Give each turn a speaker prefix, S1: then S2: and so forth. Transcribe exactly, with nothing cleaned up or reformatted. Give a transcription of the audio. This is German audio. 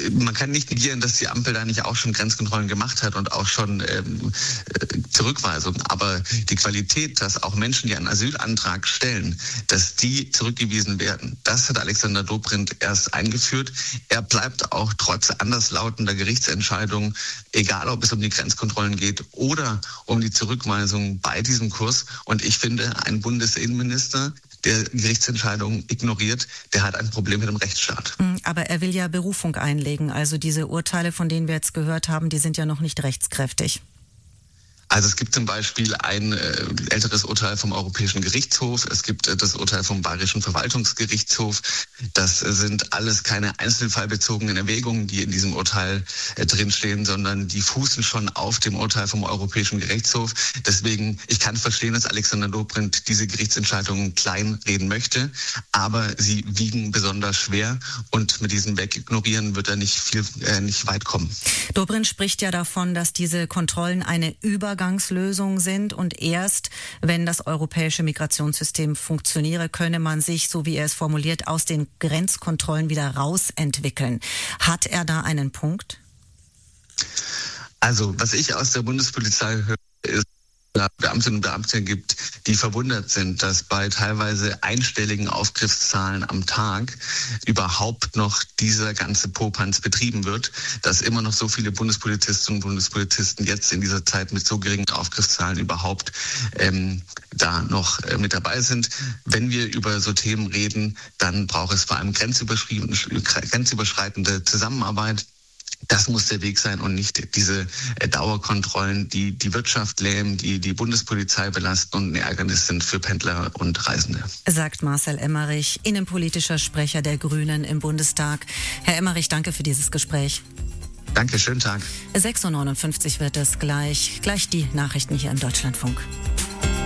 S1: man kann nicht negieren, dass die Ampel da nicht auch schon Grenzkontrollen gemacht hat und auch schon ähm, Zurückweisungen. Aber die Qualität, dass auch Menschen, die einen Asylantrag stellen, dass die zurückgewiesen werden, das hat Alexander Dobrindt erst eingeführt. Er bleibt auch trotz anderslautender Gerichtsentscheidungen, egal ob es um die Grenzkontrollen geht oder um die Zurückweisung, bei diesem Kurs. Und ich finde, ein Bundesinnenminister, der Gerichtsentscheidungen ignoriert, der hat ein Problem mit dem Rechtsstaat.
S2: Aber er will ja Berufung einlegen. Also diese Urteile, von denen wir jetzt gehört haben, die sind ja noch nicht rechtskräftig.
S1: Also es gibt zum Beispiel ein äh, älteres Urteil vom Europäischen Gerichtshof, es gibt äh, das Urteil vom Bayerischen Verwaltungsgerichtshof. Das äh, sind alles keine einzelfallbezogenen Erwägungen, die in diesem Urteil äh, drinstehen, sondern die fußen schon auf dem Urteil vom Europäischen Gerichtshof. Deswegen, ich kann verstehen, dass Alexander Dobrindt diese Gerichtsentscheidungen kleinreden möchte, aber sie wiegen besonders schwer und mit diesem Wegignorieren wird er nicht viel, äh, nicht weit kommen.
S2: Dobrindt spricht ja davon, dass diese Kontrollen eine Übergangslösung sind und erst, wenn das europäische Migrationssystem funktioniere, könne man sich, so wie er es formuliert, aus den Grenzkontrollen wieder rausentwickeln. Hat er da einen Punkt?
S1: Also, was ich aus der Bundespolizei höre, ist, Beamtinnen und Beamte gibt, die verwundert sind, dass bei teilweise einstelligen Aufgriffszahlen am Tag überhaupt noch dieser ganze Popanz betrieben wird, dass immer noch so viele Bundespolizistinnen und Bundespolizisten jetzt in dieser Zeit mit so geringen Aufgriffszahlen überhaupt ähm, da noch äh, mit dabei sind. Wenn wir über so Themen reden, dann braucht es vor allem grenzüberschreitende Zusammenarbeit. Das muss der Weg sein und nicht diese äh, Dauerkontrollen, die die Wirtschaft lähmen, die die Bundespolizei belasten und ein Ärgernis sind für Pendler und Reisende.
S2: Sagt Marcel Emmerich, innenpolitischer Sprecher der Grünen im Bundestag. Herr Emmerich, danke für dieses Gespräch.
S1: Danke, schönen Tag.
S2: sechs Uhr neunundfünfzig wird es gleich. Gleich die Nachrichten hier im Deutschlandfunk.